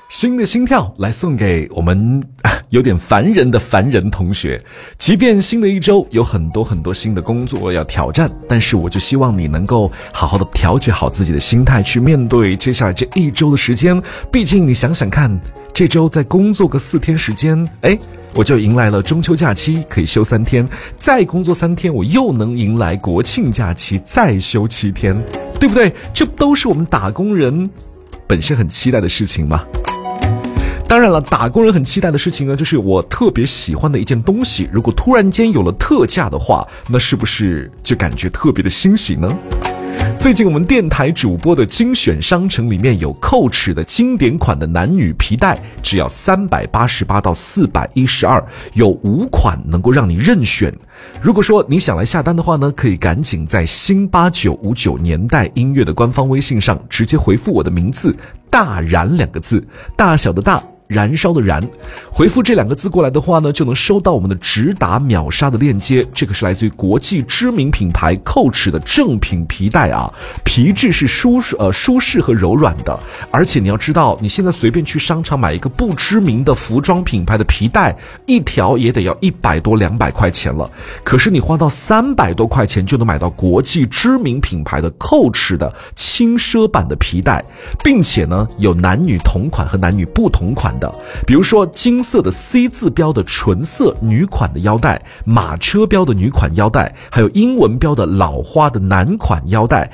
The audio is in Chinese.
新的心跳来送给我们有点烦人的凡人同学。即便新的一周有很多新的工作要挑战，但是我就希望你能够好好的调节好自己的心态，去面对接下来这一周的时间。毕竟你想想看，这周再工作个4天时间，我就迎来了中秋假期，可以休3天，再工作3天，我又能迎来国庆假期，再休7天，对不对？这都是我们打工人本身很期待的事情嘛。当然了，打工人很期待的事情呢，就是我特别喜欢的一件东西，如果突然间有了特价的话，那是不是就感觉特别的欣喜呢？最近我们电台主播的精选商城里面有Coach的经典款的男女皮带，只要388到412，有5款能够让你任选。如果说你想来下单的话呢，可以赶紧在新8959年代音乐的官方微信上直接回复我的名字大燃2个字，大小的大，燃烧的燃，回复这2个字过来的话呢，就能收到我们的直达秒杀的链接。这个是来自于国际知名品牌Coach的正品皮带啊，皮质是舒适和柔软的。而且你要知道，你现在随便去商场买一个不知名的服装品牌的皮带，一条也得要100多200块钱了。可是你花到300多块钱就能买到国际知名品牌的Coach的轻奢版的皮带，并且呢有男女同款和男女不同款的，比如说金色的 C 字标的纯色女款的腰带，马车标的女款腰带，还有英文标的老花的男款腰带，